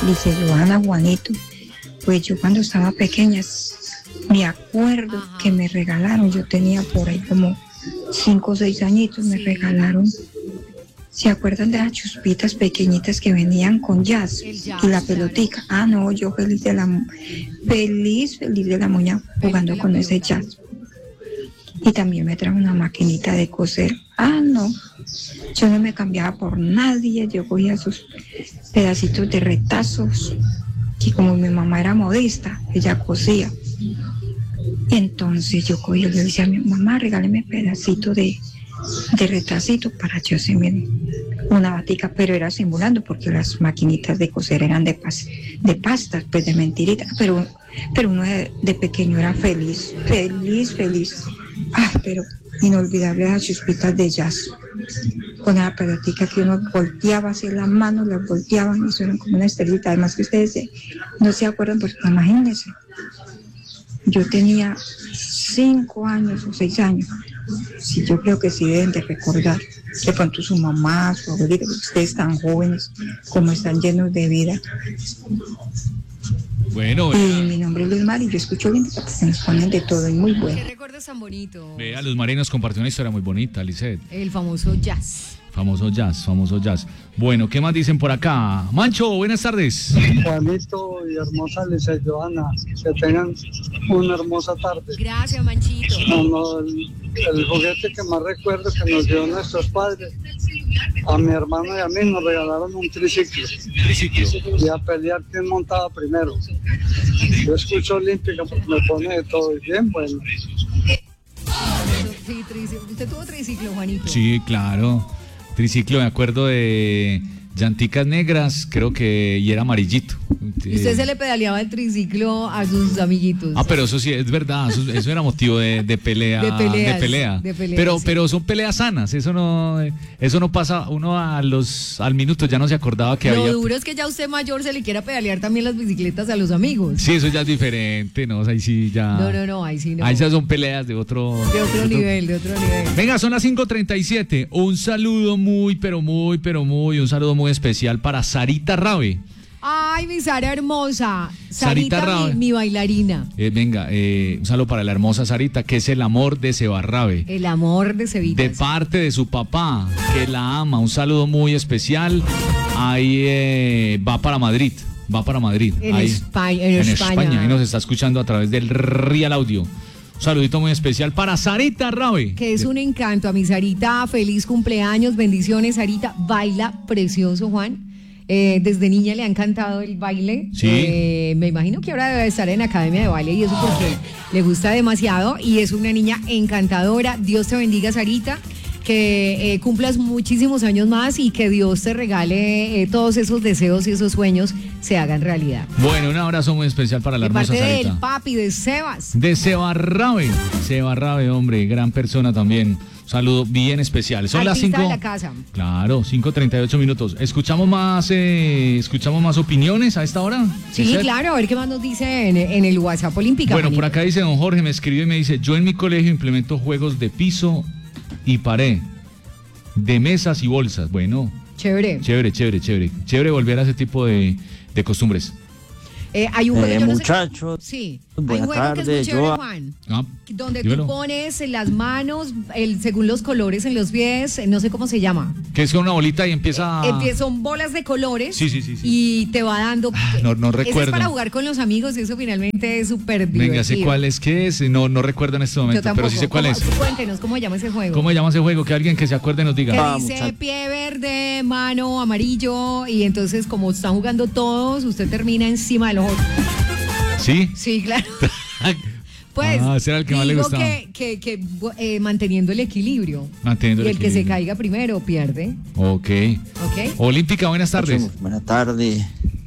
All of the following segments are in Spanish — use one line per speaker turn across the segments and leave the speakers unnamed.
dice Johanna Juanito. Pues yo cuando estaba pequeña, me acuerdo que me regalaron, yo tenía por ahí como 5 o 6 añitos, me regalaron. ¿Se acuerdan de las chuspitas pequeñitas que venían con jazz y la pelotica? Ah, no, yo feliz de la moña jugando con ese jazz. Y también me trajo una maquinita de coser. Ah, no, yo no me cambiaba por nadie, yo cogía esos pedacitos de retazos, y como mi mamá era modista, ella cosía. Y entonces yo cogía y le decía a mi mamá, regáleme pedacito de retacito para yo hacerme una batica, pero era simulando porque las maquinitas de coser eran de pastas, pues de mentirita, pero uno de pequeño era feliz. Ah, pero inolvidable las chispitas de jazz con la pelotica que uno volteaba así las manos, las volteaban y eso era como una estrellita. Además que ustedes no se acuerdan, pues imagínense, yo tenía 5 años o 6 años. Sí, yo creo que sí deben de recordar. De pronto su mamá, su abuelita, porque ustedes tan jóvenes, como están llenos de vida.
Bueno,
y mi nombre es Luz Mari, yo escucho Olímpica porque nos ponen de todo y muy bueno.
¿Qué recuerdos tan bonitos?
Vea, Luz Mari nos compartió una historia muy bonita, Lisset.
El famoso jazz.
Famoso jazz. Bueno, ¿qué más dicen por acá? Mancho, buenas tardes.
Juanito y hermosa Lisset, Johanna, que tengan una hermosa tarde.
Gracias, Manchito.
El juguete que más recuerdo que nos dio nuestros padres, a mi hermano y a mí nos regalaron un triciclo. Y a pelear quién montaba primero. Yo escucho Olímpica porque me pone de todo y bien bueno.
Sí, ¿usted tuvo triciclo, Juanito?
Sí, claro. Triciclo, me acuerdo de llanticas negras, creo que, y era amarillito.
¿Y usted se le pedaleaba el triciclo a sus amiguitos?
Ah, pero eso sí, es verdad, eso era motivo de pelea.
De pelea.
Pero son peleas sanas, eso no pasa, uno al minuto ya no se acordaba que había.
Lo duro es que ya usted mayor se le quiera pedalear también las bicicletas a los amigos.
Sí, eso ya es diferente, ¿no? Ahí sí ya.
No, ahí sí no.
Ahí ya son peleas de otro
nivel.
Venga, son las 5:37. Un saludo un saludo muy especial para Sarita Rabe.
Ay, mi Sara hermosa.
Sarita Rabe.
Mi bailarina.
Un saludo para la hermosa Sarita, que es el amor de Seba Rabe.
El amor de Sebita.
De parte de su papá, que la ama. Un saludo muy especial. Ahí va para Madrid.
En España.
Ahí nos está escuchando a través del Real Audio. Un saludito muy especial para Sarita Rabe.
Que es un encanto a mi Sarita. Feliz cumpleaños, bendiciones, Sarita. Baila precioso, Juan. Desde niña le ha encantado el baile.
Sí.
Me imagino que ahora debe estar en academia de baile y eso porque le gusta demasiado y es una niña encantadora. Dios te bendiga, Sarita, que cumplas muchísimos años más y que Dios te regale todos esos deseos y esos sueños se hagan realidad.
Bueno, un abrazo muy especial para la hermosa Sarita.
De parte del papi, de Sebas.
De Seba Rabe. Seba Rabe, hombre, gran persona también. Saludo bien especial. Son las 5
de la casa.
Claro, 5:38 minutos. ¿Escuchamos más opiniones a esta hora?
Sí, claro, a ver qué más nos dice en el WhatsApp Olímpica.
Bueno,
Juanito.
por acá dice don Jorge, me escribe y me dice, yo en mi colegio implemento juegos de piso y pared, de mesas y bolsas. Bueno.
Chévere
volver a ese tipo de costumbres.
Hay un juego,
muchachos.
Sí,
buenas
hay un juego
tardes,
que es muy chévere, Juan. Donde
dímelo.
tú pones las manos según los colores en los pies, no sé cómo se llama.
Que es con una bolita y empieza.
Son bolas de colores.
Sí.
Y te va dando.
No recuerdo.
Eso es para jugar con los amigos y eso finalmente es súper divertido.
Venga, sé cuál es, ¿qué es? No recuerdo en este momento, pero sí sé cuál es.
Cuéntenos cómo se llama ese juego.
¿Cómo se llama ese juego? Que alguien que se acuerde nos diga.
Que dice pie verde, mano amarillo y entonces como están jugando todos, usted termina encima del otro.
¿Sí?
Sí, claro. Pues
ese era el que más le gustaba.
Que manteniendo el equilibrio.
Manteniendo el
que se caiga primero pierde.
Ok. Olímpica, buenas tardes.
Buenas tardes.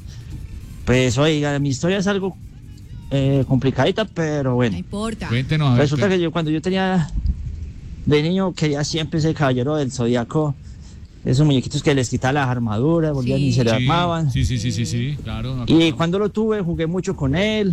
Pues oiga, mi historia es algo complicadita, pero bueno.
No importa.
Cuéntenos.
Resulta que cuando yo tenía de niño quería siempre ser caballero del Zodíaco. Esos muñequitos que les quitaban las armaduras, volvían y se le armaban.
Sí, claro.
Y cuando lo tuve, jugué mucho con él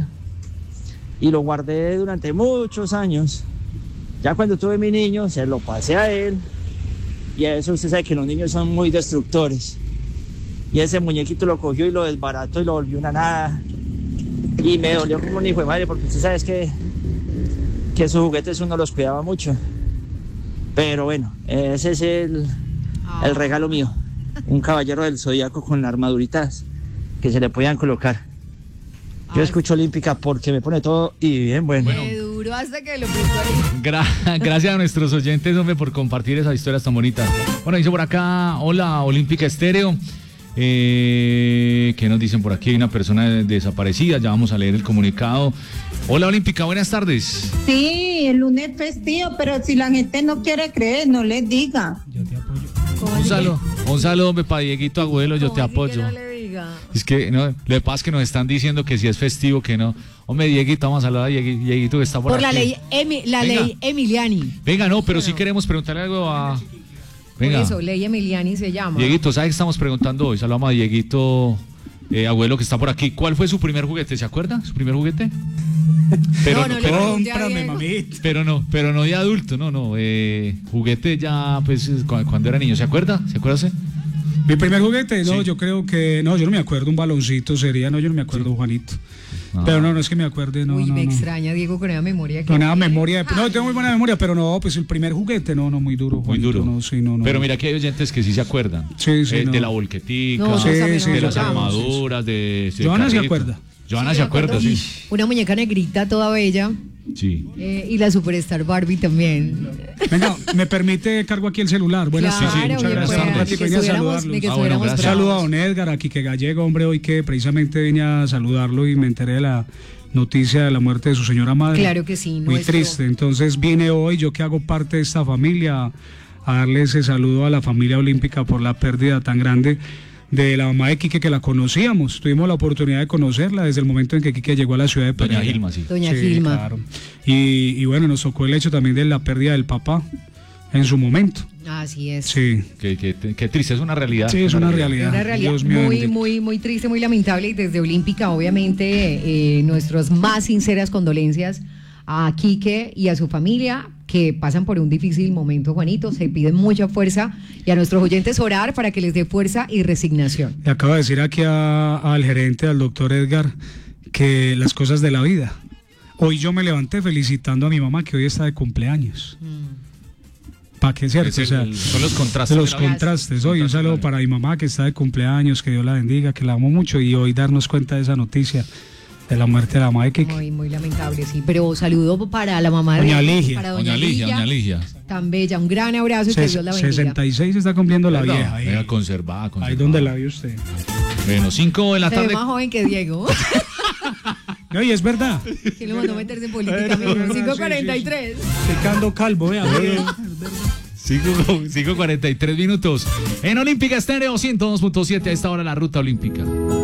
y lo guardé durante muchos años. Ya cuando tuve mi niño, se lo pasé a él y a eso usted sabe que los niños son muy destructores. y ese muñequito lo cogió y lo desbarató y lo volvió una nada. Y me dolió como un hijo de madre, porque usted sabe que esos juguetes uno los cuidaba mucho. Pero bueno, ese es el regalo mío. Un caballero del Zodíaco con armaduritas que se le podían colocar. Yo escucho Olímpica porque me pone todo y bien bueno.
Me duró hasta que lo puso ahí.
Gracias a nuestros oyentes, hombre, por compartir esas historias tan bonitas. Bueno, dice por acá, hola, Olímpica Estéreo. ¿Qué nos dicen por aquí? Hay una persona desaparecida, ya vamos a leer el comunicado. Hola, Olímpica, buenas tardes.
Sí, el lunes festivo, pero si la gente no quiere creer, no les diga.
Yo te apoyo.
Un saludo, hombre, para Dieguito Agüelo, yo te apoyo.
Que no le diga?
Es que no, lo que pasa es que nos están diciendo que si es festivo, que no. Hombre, Dieguito, vamos a saludar a Dieguito que está por aquí.
La ley Emiliani.
Venga, no, pero sí queremos preguntarle algo a... Venga.
Por eso, ley Emiliani se llama.
Dieguito, ¿sabes qué estamos preguntando hoy? Saludamos a Dieguito Agüelo que está por aquí. ¿Cuál fue su primer juguete? ¿Se acuerda? ¿Su primer juguete? Pero
no,
cómprame, mamita.
Pero no de adulto, no. Juguete ya, pues, cuando era niño. ¿Se acuerda? ¿Se acuerda usted?
Mi primer juguete, no,
Sí.
yo creo que, no, yo no me acuerdo, un baloncito sería, no, yo no me acuerdo, sí. Juanito. Pero no es que me acuerde, no.
Uy, me
no.
extraña, Diego, con esa memoria.
Con nada memoria, no, tengo muy buena memoria, pero no, pues el primer juguete, no, muy duro.
Muy
Juanito,
duro.
No, sí, no.
Pero mira que hay oyentes que sí se acuerdan.
Sí, no.
De la volquetica,
No,
sí,
de las
sí.
armaduras, de
Johanna se
carrito.
acuerda.
Johanna se acuerda, sí.
Una muñeca negrita toda bella.
Sí.
Y la Superstar Barbie también.
Venga, me permite, cargo aquí el celular. Buenas
Claro,
tardes, muchas
bien,
gracias.
pues,
Un ratico vine a saludarlos.
bueno, gracias.
Saludo a don Edgar, a Quique Gallego, hombre, hoy que precisamente vine a saludarlo y me enteré de la noticia de la muerte de su señora madre.
Claro que sí.
Muy triste, entonces vine hoy, yo que hago parte de esta familia, a darle ese saludo a la familia olímpica por la pérdida tan grande de la mamá de Quique, que la conocíamos, tuvimos la oportunidad de conocerla desde el momento en que Quique llegó a la ciudad de Pereira.
Doña Gilma, sí.
Doña
Sí,
Gilma.
claro. Y bueno, nos tocó el hecho también de la pérdida del papá en su momento.
Así es.
Sí,
Qué triste, es una realidad.
sí, es una realidad.
Una realidad
Dios mío
muy,
bendito.
muy triste, muy lamentable. Y desde Olímpica, obviamente, nuestras más sinceras condolencias a Quique y a su familia, que pasan por un difícil momento, Juanito. Se pide mucha fuerza y a nuestros oyentes orar para que les dé fuerza y resignación.
Le acabo de decir aquí al gerente, al doctor Edgar, que las cosas de la vida. Hoy yo me levanté felicitando a mi mamá que hoy está de cumpleaños. ¿Para qué es cierto?
Son los contrastes.
Los
de la vida.
contrastes. Hoy un saludo para mi mamá que está de cumpleaños, que Dios la bendiga, que la amo mucho, y hoy darnos cuenta de esa noticia de la muerte de la mamá de Quique.
Muy lamentable, sí. Pero saludo para la mamá de
Doña Ligia.
para
Doña Ligia.
Tan bella. Un gran abrazo y que Dios la bendiga.
66 está cumpliendo la
¿Verdad?
vieja.
Venga, conservada.
Ahí donde la vio usted.
Bueno, 5 de la
Se ve
tarde.
más joven que Diego.
No, y es verdad.
Que lo mandó a meterse en política, mi amor. 5:43.
Picando calvo, vea.
5:43 minutos. En Olímpica Estéreo 102.7 a esta hora la ruta olímpica.